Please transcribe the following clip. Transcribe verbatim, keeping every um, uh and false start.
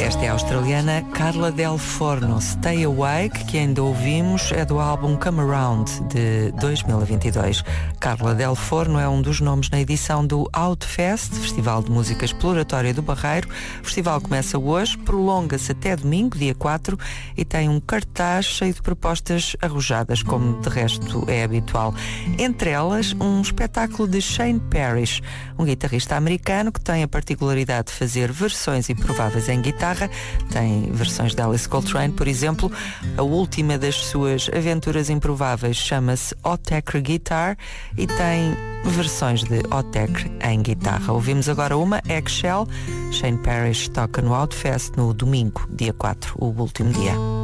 Esta é a australiana Carla Del Forno. Stay Awake, que ainda ouvimos, é do álbum Come Around, de dois mil e vinte e dois. Carla Del Forno é um dos nomes na edição do Outfest, Festival de Música Exploratória do Barreiro. O festival começa hoje, prolonga-se até domingo, dia quatro, e tem um cartaz cheio de propostas arrojadas, como de resto é habitual. Entre elas, um espetáculo de Shane Parrish, um guitarrista americano que tem a particularidade de fazer versões improváveis em guitarra. Tem versões de Alice Coltrane, por exemplo. A última das suas aventuras improváveis chama-se Otecre Guitar e tem versões de Otecre em guitarra. Ouvimos agora uma, Eggshell. Shane Parrish toca no Outfest no domingo, dia quatro, o último dia.